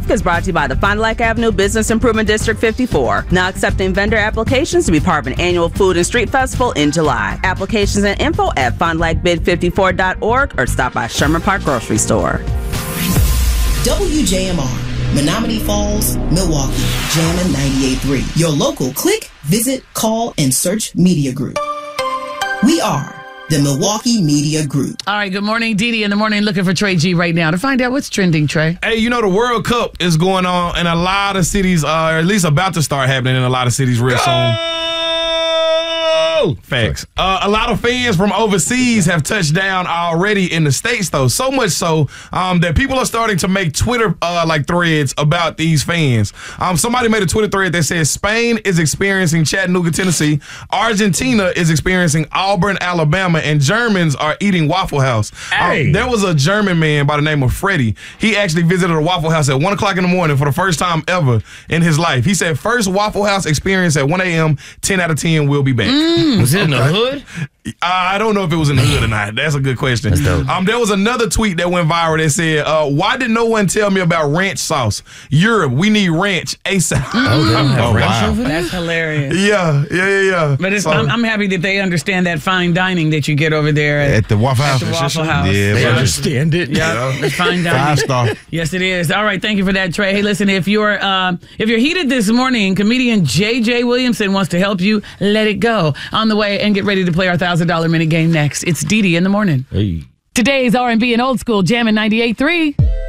Traffic is brought to you by the Fond du Lac Avenue Business Improvement District 54. Now accepting vendor applications to be part of an annual food and street festival in July. Applications and info at fondlacbid54.org or stop by Sherman Park Grocery Store. WJMR, Menominee Falls, Milwaukee, Jammin' 98.3. Your local click, visit, call, and search media group. We are the Milwaukee Media Group. All right, good morning. Dee Dee in the morning looking for Trey G right now to find out what's trending, Trey. Hey, you know, the World Cup is going on in a lot of cities, or at least about to start happening in a lot of cities real soon. Facts. A lot of fans from overseas have touched down already in the States, though. So much so that people are starting to make Twitter threads about these fans. Somebody made a Twitter thread that says Spain is experiencing Chattanooga, Tennessee, Argentina is experiencing Auburn, Alabama, and Germans are eating Waffle House. Hey. There was a German man by the name of Freddie. He actually visited a Waffle House at 1 o'clock in the morning for the first time ever in his life. He said, first Waffle House experience at 1 a.m., 10 out of 10 will be back. Was it in the hood? I don't know if it was in the hood or not. That's a good question. There was another tweet that went viral that said, why did no one tell me about ranch sauce? Europe, we need ranch ASAP. They don't have ranch over there? That's hilarious. Yeah. But I'm happy that they understand that fine dining that you get over there At the Waffle House. At the Waffle House. Yeah, They bro. understand it. Yeah, it's fine dining. 5-star. Yes, it is. All right, thank you for that, Trey. Hey, listen, if you're heated this morning, comedian J.J. Williamson wants to help you let it go. On the way, and get ready to play our $1,000 minute game next. It's Dee Dee in the morning. Hey. Today's R&B and old school Jammin' 98.3.